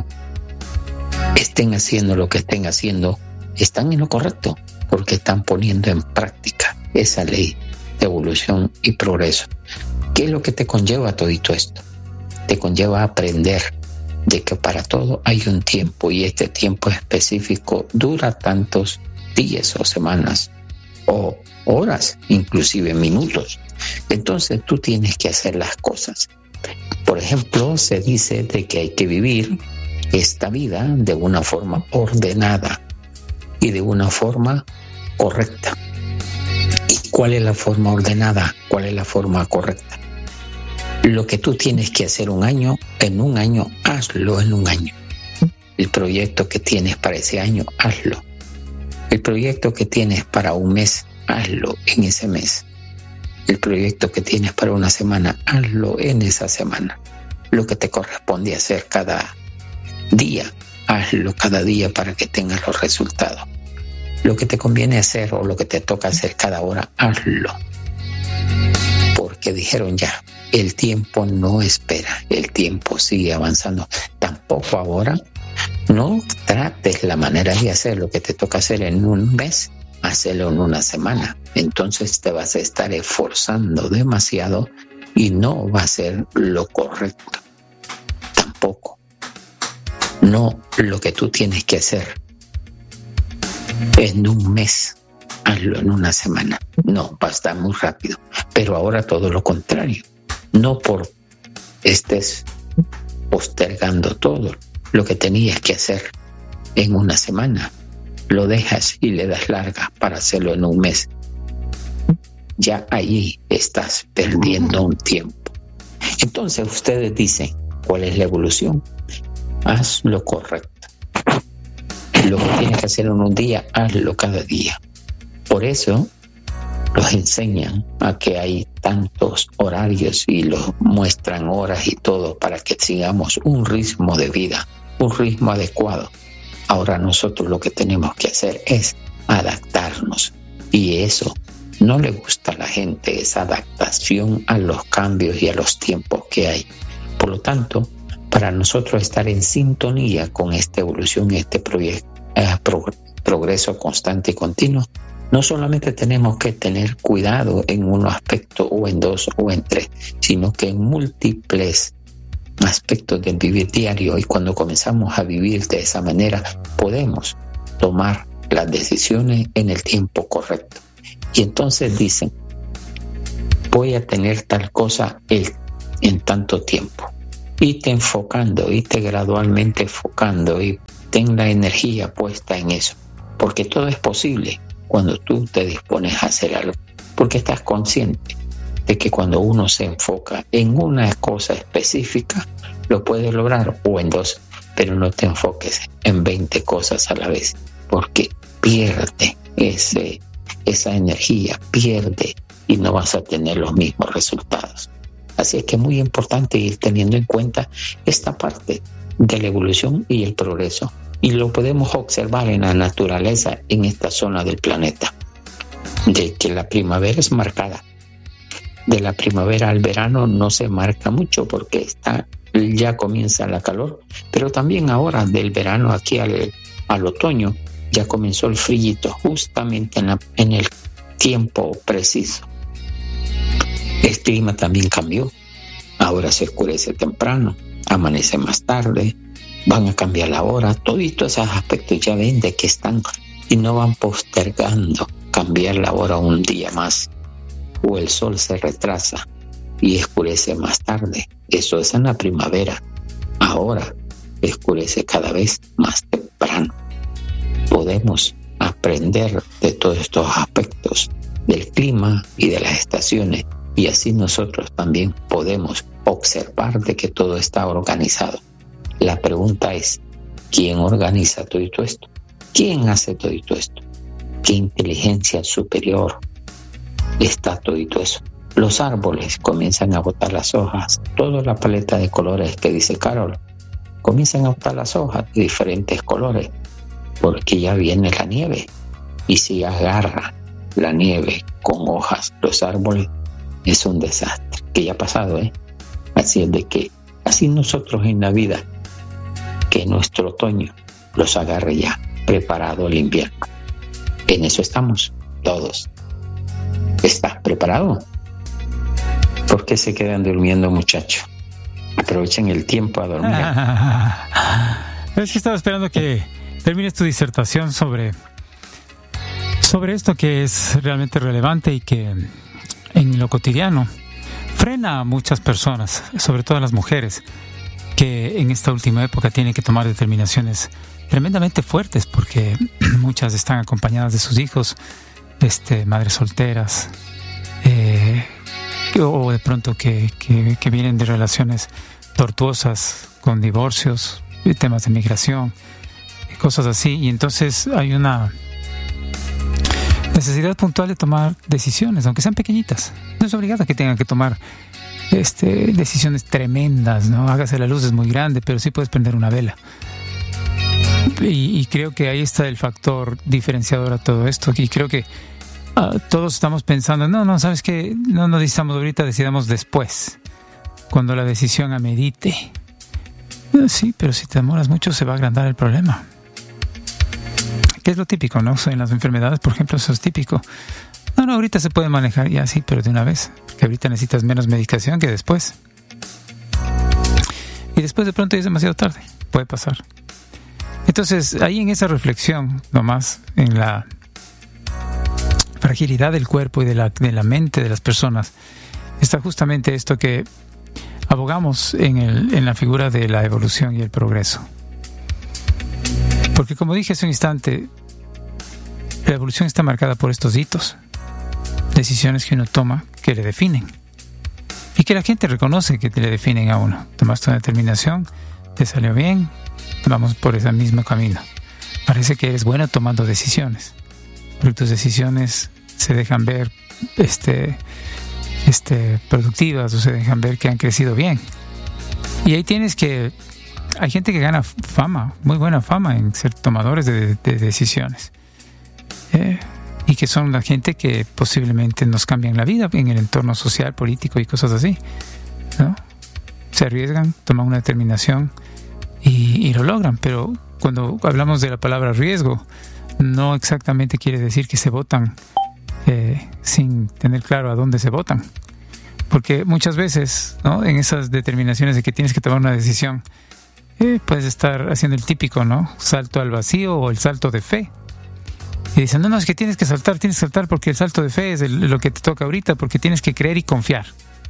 estén haciendo lo que estén haciendo, están en lo correcto, porque están poniendo en práctica esa ley de evolución y progreso. ¿Qué es lo que te conlleva todo esto? Te conlleva a aprender de que para todo hay un tiempo y este tiempo específico dura tantos días o semanas o horas, inclusive minutos. Entonces tú tienes que hacer las cosas. Por ejemplo, se dice de que hay que vivir esta vida de una forma ordenada y de una forma correcta. ¿Y cuál es la forma ordenada? ¿Cuál es la forma correcta? Lo que tú tienes que hacer en un año, hazlo en un año. El proyecto que tienes para ese año, hazlo. El proyecto que tienes para un mes, hazlo en ese mes. El proyecto que tienes para una semana, hazlo en esa semana. Lo que te corresponde hacer cada día, hazlo cada día para que tengas los resultados. Lo que te conviene hacer o lo que te toca hacer cada hora, hazlo. Porque dijeron ya, el tiempo no espera, el tiempo sigue avanzando. Tampoco ahora, no trates la manera de hacer lo que te toca hacer en un mes, hacerlo en una semana. Entonces te vas a estar esforzando demasiado y no va a ser lo correcto. Tampoco. No lo que tú tienes que hacer en un mes, hazlo en una semana. No, va a estar muy rápido. Pero ahora todo lo contrario. No por estés postergando todo lo que tenías que hacer en una semana, lo dejas y le das larga para hacerlo en un mes. Ya ahí estás perdiendo un tiempo. Entonces ustedes dicen, ¿cuál es la evolución? Haz lo correcto. Lo que tienes que hacer en un día, hazlo cada día. Por eso los enseñan a que hay tantos horarios y los muestran horas y todo para que sigamos un ritmo de vida, un ritmo adecuado. Ahora nosotros lo que tenemos que hacer es adaptarnos, y eso no le gusta a la gente, esa adaptación a los cambios y a los tiempos que hay. Por lo tanto, para nosotros estar en sintonía con esta evolución y este progreso constante y continuo, no solamente tenemos que tener cuidado en un aspecto o en dos o en tres, sino que en múltiples aspectos del vivir diario. Y cuando comenzamos a vivir de esa manera, podemos tomar las decisiones en el tiempo correcto. Y entonces dicen, voy a tener tal cosa en tanto tiempo. Irte enfocando, irte gradualmente enfocando y ten la energía puesta en eso. Porque todo es posible cuando tú te dispones a hacer algo. Porque estás consciente de que cuando uno se enfoca en una cosa específica, lo puede lograr, o en dos, pero no te enfoques en 20 cosas a la vez, porque pierde esa energía, pierde y no vas a tener los mismos resultados. Así es que es muy importante ir teniendo en cuenta esta parte de la evolución y el progreso, y lo podemos observar en la naturaleza en esta zona del planeta, de que la primavera es marcada. De la primavera al verano no se marca mucho porque ya comienza la calor, pero también ahora del verano aquí al otoño ya comenzó el frillito justamente en el tiempo preciso. El clima también cambió, ahora se oscurece temprano, amanece más tarde, van a cambiar la hora, todos esos aspectos ya ven de que están y no van postergando cambiar la hora un día más, o el sol se retrasa y oscurece más tarde. Eso es en la primavera. Ahora oscurece cada vez más temprano. Podemos aprender de todos estos aspectos del clima y de las estaciones, y así nosotros también podemos observar de que todo está organizado. La pregunta es, ¿quién organiza todo esto? ¿Quién hace todo esto? ¿Qué inteligencia superior está todo eso? Los árboles comienzan a botar las hojas, toda la paleta de colores que dice Carol, comienzan a botar las hojas de diferentes colores, porque ya viene la nieve, y si agarra la nieve con hojas los árboles, es un desastre, que ya ha pasado, Así es de que, así nosotros en la vida, que nuestro otoño los agarre ya, preparado el invierno. En eso estamos, todos. ¿Estás preparado? ¿Por qué se quedan durmiendo, muchachos? Aprovechen el tiempo a dormir. Es que estaba esperando que termines tu disertación sobre esto que es realmente relevante y que en lo cotidiano frena a muchas personas, sobre todo a las mujeres, que en esta última época tienen que tomar determinaciones tremendamente fuertes, porque muchas están acompañadas de sus hijos, madres solteras, o de pronto que vienen de relaciones tortuosas con divorcios, temas de migración, cosas así, y entonces hay una necesidad puntual de tomar decisiones, aunque sean pequeñitas. No es obligado que tengan que tomar decisiones tremendas, ¿no? Hágase la luz, es muy grande, pero sí puedes prender una vela. Y creo que ahí está el factor diferenciador a todo esto. Y creo que todos estamos pensando, no, ¿sabes qué? No decidamos ahorita, decidamos después, cuando la decisión amerite. Sí, pero si te demoras mucho se va a agrandar el problema. Que es lo típico, ¿no? En las enfermedades, por ejemplo, eso es típico. No, ahorita se puede manejar ya, sí, pero de una vez. Porque ahorita necesitas menos medicación que después. Y después de pronto ya es demasiado tarde. Puede pasar. Entonces, ahí en esa reflexión, nomás, en la fragilidad del cuerpo y de la mente de las personas, está justamente esto que abogamos en la figura de la evolución y el progreso. Porque como dije hace un instante, la evolución está marcada por estos hitos, decisiones que uno toma que le definen y que la gente reconoce que le definen a uno. Tomaste una determinación, te salió bien, vamos por ese mismo camino. Parece que eres bueno tomando decisiones, porque tus decisiones se dejan ver productivas, o se dejan ver que han crecido bien. Y ahí tienes que... Hay gente que gana fama, muy buena fama en ser tomadores de decisiones. Y que son la gente que posiblemente nos cambian la vida en el entorno social, político y cosas así, ¿no? Se arriesgan, toman una determinación y lo logran, pero cuando hablamos de la palabra riesgo, no exactamente quiere decir que se votan sin tener claro a dónde se votan. Porque muchas veces, ¿no?, en esas determinaciones de que tienes que tomar una decisión, puedes estar haciendo el típico, ¿no?, salto al vacío o el salto de fe. Y dicen, no, es que tienes que saltar porque el salto de fe es lo que te toca ahorita, porque tienes que creer y confiar.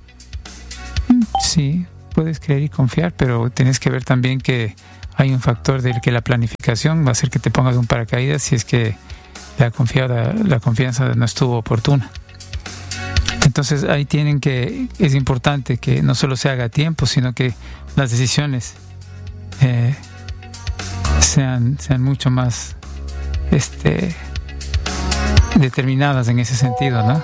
Sí, puedes creer y confiar, pero tienes que ver también que hay un factor del que la planificación va a hacer que te pongas un paracaídas si es que la confianza no estuvo oportuna. Entonces ahí es importante que no solo se haga a tiempo, sino que las decisiones sean mucho más determinadas en ese sentido, ¿no?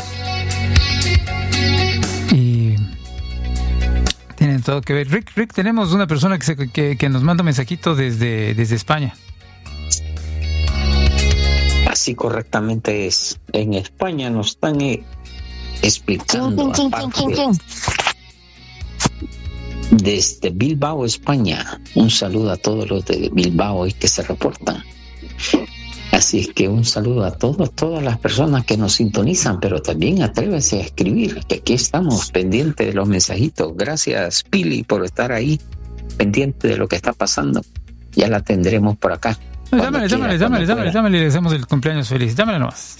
Y tienen todo que ver. Rick, tenemos una persona que nos manda un mensajito desde España. Así correctamente es. En España nos están explicando desde Bilbao, España. Un saludo a todos los de Bilbao y que se reportan. Así es que un saludo a todas las personas que nos sintonizan, pero también atrévese a escribir, que aquí estamos pendientes de los mensajitos. Gracias, Pili, por estar ahí pendiente de lo que está pasando. Ya la tendremos por acá. Llámale, y le hacemos el cumpleaños feliz. Llámale nomás.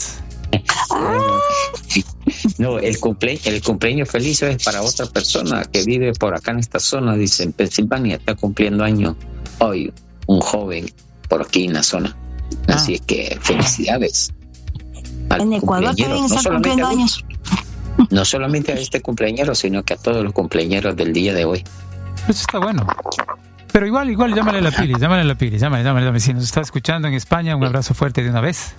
No, el cumpleaños feliz es para otra persona que vive por acá en esta zona, dice, en Pensilvania, está cumpliendo año hoy, un joven por aquí en la zona. Así es que felicidades. En Ecuador también está cumpliendo años. No solamente a este cumpleañero, sino que a todos los cumpleañeros del día de hoy. Eso está bueno. Pero igual, llámale a la Pili. Si nos está escuchando en España, un abrazo fuerte de una vez.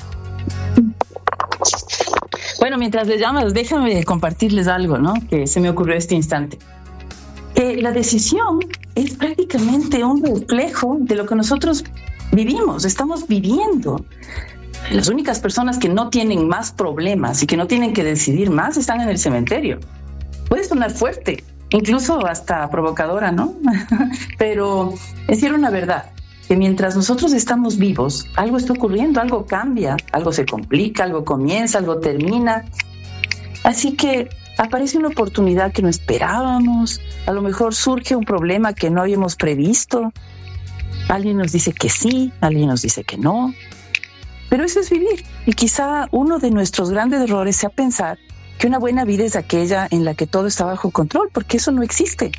Bueno, mientras les llamas, déjame compartirles algo, ¿no?, que se me ocurrió este instante. La decisión es prácticamente un reflejo de lo que nosotros estamos viviendo. Las únicas personas que no tienen más problemas y que no tienen que decidir más están en el cementerio. Puede sonar fuerte, incluso hasta provocadora, ¿no? Pero es decir una verdad, que mientras nosotros estamos vivos, algo está ocurriendo, algo cambia, algo se complica, algo comienza, algo termina. Así que aparece una oportunidad que no esperábamos, a lo mejor surge un problema que no habíamos previsto. Alguien nos dice que sí, alguien nos dice que no. Pero eso es vivir. Y quizá uno de nuestros grandes errores sea pensar que una buena vida es aquella en la que todo está bajo control, porque eso no existe.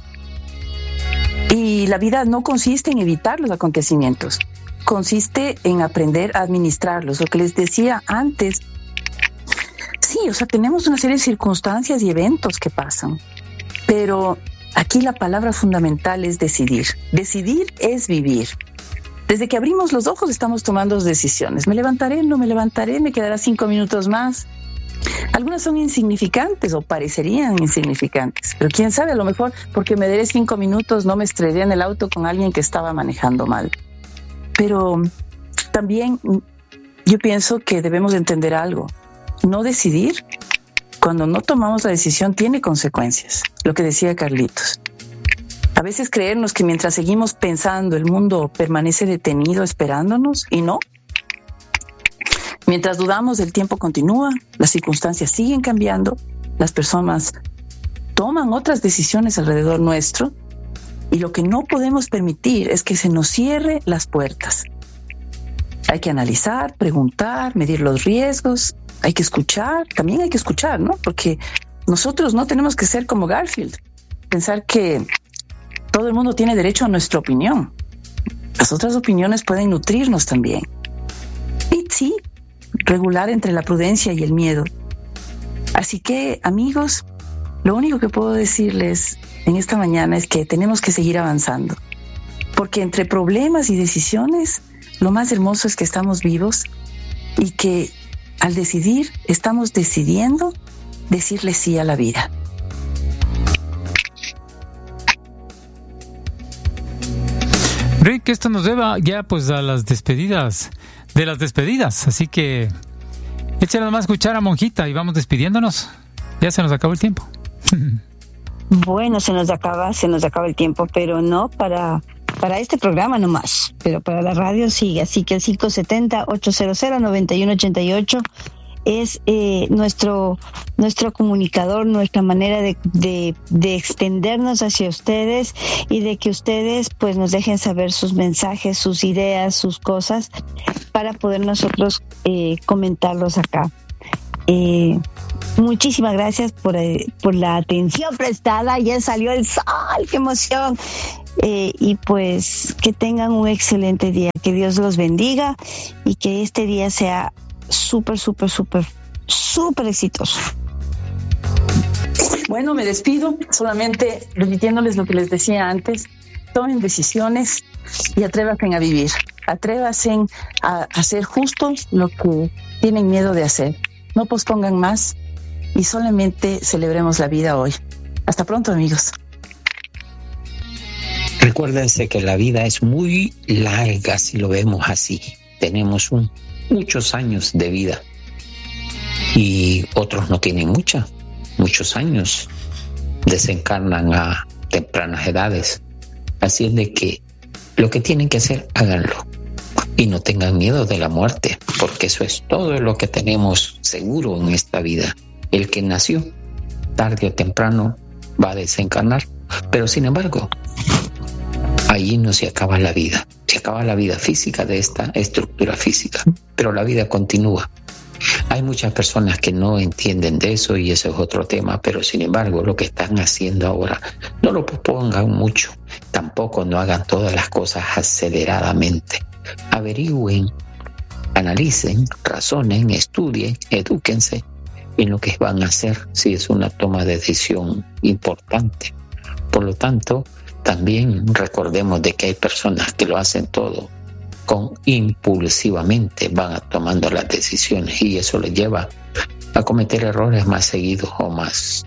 Y la vida no consiste en evitar los acontecimientos, consiste en aprender a administrarlos. Lo que les decía antes, sí, tenemos una serie de circunstancias y eventos que pasan, pero aquí la palabra fundamental es decidir. Decidir es vivir. Desde que abrimos los ojos estamos tomando decisiones. ¿Me levantaré? ¿No me levantaré? ¿Me quedará 5 minutos más? Algunas son insignificantes o parecerían insignificantes, pero quién sabe, a lo mejor porque me daré 5 minutos no me estrellé en el auto con alguien que estaba manejando mal. Pero también yo pienso que debemos entender algo. No decidir, cuando no tomamos la decisión, tiene consecuencias. Lo que decía Carlitos. A veces creernos que mientras seguimos pensando el mundo permanece detenido esperándonos, y no. Mientras dudamos, el tiempo continúa, las circunstancias siguen cambiando, las personas toman otras decisiones alrededor nuestro, y lo que no podemos permitir es que se nos cierre las puertas. Hay que analizar, preguntar, medir los riesgos, hay que escuchar, también hay que escuchar, ¿no? Porque nosotros no tenemos que ser como Garfield, pensar que todo el mundo tiene derecho a nuestra opinión. Las otras opiniones pueden nutrirnos también. Y sí, regular entre la prudencia y el miedo. Así que, amigos, lo único que puedo decirles en esta mañana es que tenemos que seguir avanzando. Porque entre problemas y decisiones, lo más hermoso es que estamos vivos y que al decidir, estamos decidiendo decirle sí a la vida. Rick, esto nos lleva ya pues a las despedidas de las despedidas, así que échale nomás escuchar a Monjita y vamos despidiéndonos. Ya se nos acabó el tiempo. Bueno, se nos acaba el tiempo, pero no para para este programa nomás, pero para la radio sigue. Así que el 570-800-9188 es nuestro comunicador, nuestra manera de extendernos hacia ustedes y de que ustedes pues nos dejen saber sus mensajes, sus ideas, sus cosas para poder nosotros comentarlos acá. Muchísimas gracias por la atención prestada. Ya salió el sol, qué emoción. Y pues que tengan un excelente día, que Dios los bendiga y que este día sea súper exitoso. Bueno, me despido solamente repitiéndoles lo que les decía antes. Tomen decisiones y atrévanse a vivir. Atrévanse a hacer justo lo que tienen miedo de hacer. No pospongan más y solamente celebremos la vida hoy. Hasta pronto, amigos. Recuérdense que la vida es muy larga si lo vemos así. Tenemos muchos años de vida y otros no tienen muchos años. Desencarnan a tempranas edades. Así es de que lo que tienen que hacer, háganlo. Y no tengan miedo de la muerte, porque eso es todo lo que tenemos seguro en esta vida. El que nació, tarde o temprano, va a desencarnar. Pero sin embargo, allí no se acaba la vida. Se acaba la vida física de esta estructura física, pero la vida continúa. Hay muchas personas que no entienden de eso y eso es otro tema, pero sin embargo lo que están haciendo ahora, no lo pospongan mucho, tampoco no hagan todas las cosas aceleradamente. Averigüen, analicen, razonen, estudien, edúquense en lo que van a hacer si es una toma de decisión importante. Por lo tanto, también recordemos de que hay personas que lo hacen todo impulsivamente, van tomando las decisiones y eso les lleva a cometer errores más seguidos o más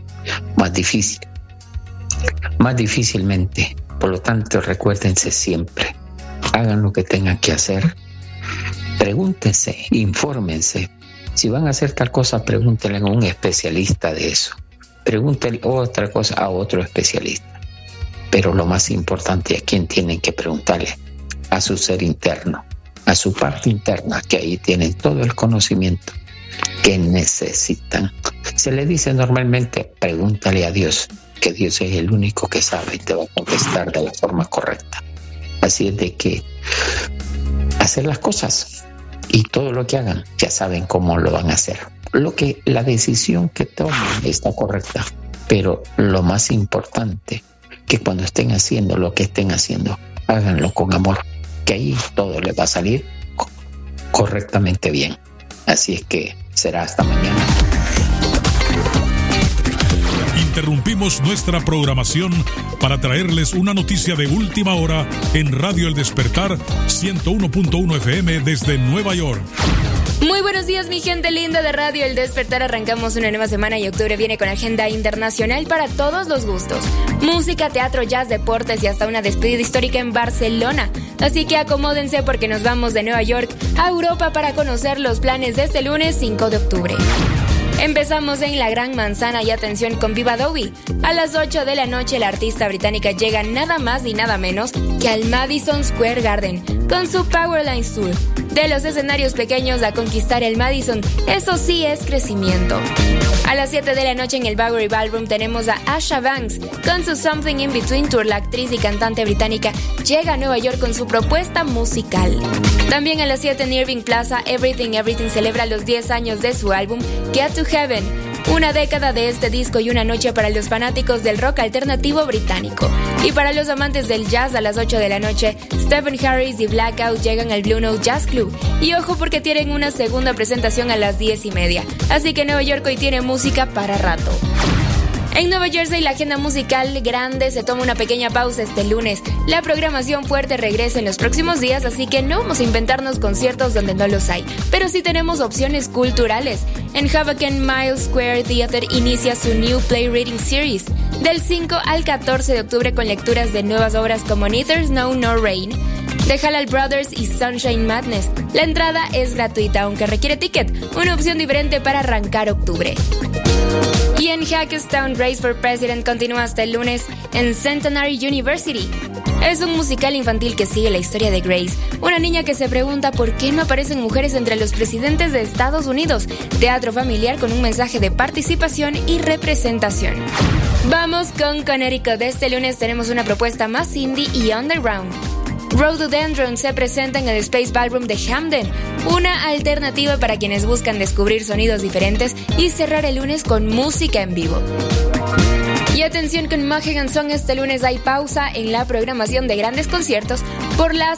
difícilmente. Por lo tanto, recuérdense siempre, hagan lo que tengan que hacer, pregúntense, infórmense. Si van a hacer tal cosa, pregúntenle a un especialista de eso, pregúntenle otra cosa a otro especialista. Pero lo más importante, ¿a quién tienen que preguntarle? A su ser interno, a su parte interna, que ahí tienen todo el conocimiento que necesitan. Se le dice normalmente, pregúntale a Dios, que Dios es el único que sabe y te va a contestar de la forma correcta. Así es de que hacer las cosas y todo lo que hagan, ya saben cómo lo van a hacer. La decisión que tomen está correcta, pero lo más importante, que cuando estén haciendo lo que estén haciendo, háganlo con amor, que ahí todo les va a salir correctamente bien. Así es que será hasta mañana. Interrumpimos nuestra programación para traerles una noticia de última hora en Radio El Despertar 101.1 FM desde Nueva York. Muy buenos días, mi gente linda de Radio El Despertar. Arrancamos una nueva semana y octubre viene con agenda internacional para todos los gustos. Música, teatro, jazz, deportes y hasta una despedida histórica en Barcelona. Así que acomódense porque nos vamos de Nueva York a Europa para conocer los planes de este lunes 5 de octubre. Empezamos en la Gran Manzana y atención con Viva Dowey. A las 8 de la noche la artista británica llega nada más y nada menos que al Madison Square Garden con su Powerlines Tour. De los escenarios pequeños a conquistar el Madison, eso sí es crecimiento. A las 7 de la noche en el Bowery Ballroom tenemos a Asha Banks con su Something in Between Tour. La actriz y cantante británica llega a Nueva York con su propuesta musical. También a las 7 en Irving Plaza, Everything Everything celebra los 10 años de su álbum Get to Heaven. Una década de este disco y una noche para los fanáticos del rock alternativo británico. Y para los amantes del jazz, a las 8 de la noche, Stephen Harris y Blackout llegan al Blue Note Jazz Club. Y ojo porque tienen una segunda presentación a las 10:30. Así que Nueva York hoy tiene música para rato. En Nueva Jersey la agenda musical grande se toma una pequeña pausa este lunes. La programación fuerte regresa en los próximos días, así que no vamos a inventarnos conciertos donde no los hay, pero sí tenemos opciones culturales. En Hoboken, Miles Square Theater inicia su New Play Reading Series del 5 al 14 de octubre con lecturas de nuevas obras como Neither Snow Nor Rain, de Halal Brothers y Sunshine Madness. La entrada es gratuita, aunque requiere ticket, una opción diferente para arrancar octubre. Y en Hackettstown, Race for President continúa hasta el lunes en Centenary University. Es un musical infantil que sigue la historia de Grace, una niña que se pregunta por qué no aparecen mujeres entre los presidentes de Estados Unidos. Teatro familiar con un mensaje de participación y representación. Vamos con Connecticut. Este lunes tenemos una propuesta más indie y underground. Rhododendron se presenta en el Space Ballroom de Hamden, una alternativa para quienes buscan descubrir sonidos diferentes y cerrar el lunes con música en vivo. Y atención con Mohegan Sun, este lunes hay pausa en la programación de grandes conciertos por las